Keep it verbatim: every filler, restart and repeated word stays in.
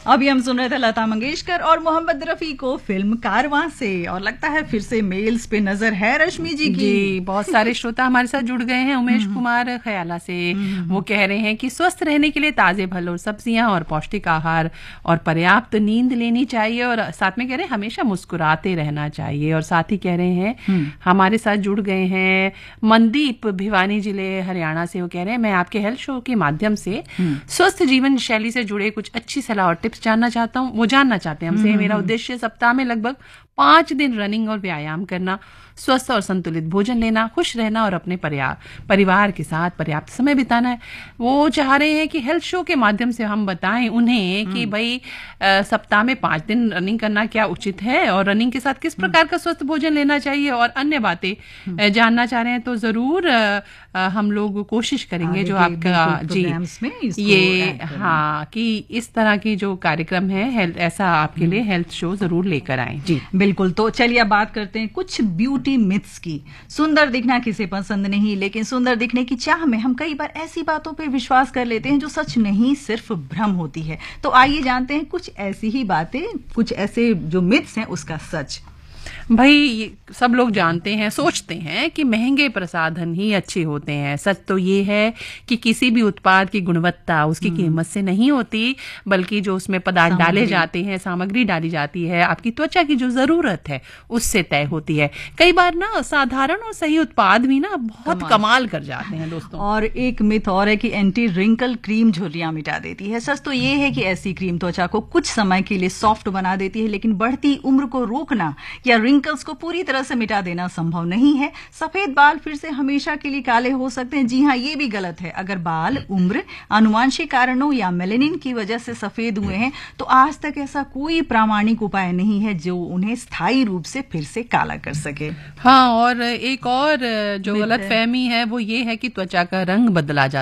अभी हम सुन रहे थे लता मंगेशकर और मोहम्मद रफी को फिल्म कारवां से, और लगता है फिर से मेल्स पे नजर है रश्मि जी की। जी, बहुत सारे श्रोता हमारे साथ जुड़ गए हैं। उमेश कुमार खयाला से वो कह रहे हैं कि स्वस्थ रहने के लिए ताजे फल और सब्जियां और पौष्टिक आहार और पर्याप्त नींद लेनी चाहिए, और साथ में कह रहे हैं हमेशा मुस्कुराते रहना चाहिए। और साथ ही कह रहे हैं हमारे साथ जुड़ गए हैं मनदीप भिवानी जिले हरियाणा से। वो कह रहे हैं मैं आपके हेल्थ शो के माध्यम से स्वस्थ जीवन शैली से जुड़े कुछ अच्छी सलाह और टिप्स जानना चाहता हूँ। वो जानना चाहते हैं हमसे। मेरा उद्देश्य सप्ताह में लगभग पांच दिन रनिंग और व्यायाम करना, स्वस्थ और संतुलित भोजन लेना, खुश रहना और अपने परिवार के साथ पर्याप्त समय बिताना है। वो चाह रहे हैं कि हेल्थ शो के माध्यम से हम बताएं उन्हें कि भाई आ, सप्ताह में पांच दिन रनिंग करना क्या उचित है, और रनिंग के साथ किस प्रकार का स्वस्थ भोजन लेना चाहिए, और अन्य बातें जानना चाह रहे हैं तो जरूर आ, आ, हम लोग कोशिश करेंगे जो आपका जी ये हाँ कि इस तरह की जो कार्यक्रम है हेल्थ ऐसा आपके लिए हेल्थ शो जरूर लेकर आए। जी बिल्कुल। तो चलिए अब बात करते हैं कुछ ब्यूटी मिथ्स की। सुंदर दिखना किसे पसंद नहीं, लेकिन सुंदर दिखने की चाह में हम कई बार ऐसी बातों पे विश्वास कर लेते हैं जो सच नहीं, सिर्फ भ्रम होती है। तो आइए जानते हैं कुछ ऐसी ही बातें, कुछ ऐसे जो मिथ्स हैं उसका सच। भाई सब लोग जानते हैं, सोचते हैं कि महंगे प्रसाधन ही अच्छे होते हैं। सच तो ये है कि किसी भी उत्पाद की गुणवत्ता उसकी कीमत से नहीं होती, बल्कि जो उसमें पदार्थ डाले जाते हैं, सामग्री डाली जाती है, आपकी त्वचा की जो जरूरत है उससे तय होती है। कई बार ना साधारण और सही उत्पाद भी ना बहुत कमाल, कमाल कर जाते हैं दोस्तों। और एक मिथ और है कि एंटी रिंकल क्रीम झुर्रियां मिटा देती है। सच तो ये है कि ऐसी क्रीम त्वचा को कुछ समय के लिए सॉफ्ट बना देती है, लेकिन बढ़ती उम्र को रोकना या रिंकल्स को पूरी तरह से मिटा देना संभव नहीं है। सफेद बाल फिर से हमेशा के लिए काले हो सकते हैं। जी हाँ, ये भी गलत है। अगर बाल उम्र, आनुवंशिक कारणों या मेलेनिन की वजह से सफेद हुए हैं तो आज तक ऐसा कोई प्रामाणिक उपाय नहीं है जो उन्हें स्थायी रूप से फिर से काला कर सके। हाँ, और एक और जो गलत फहमी है वो ये है कि त्वचा का रंग बदला जाता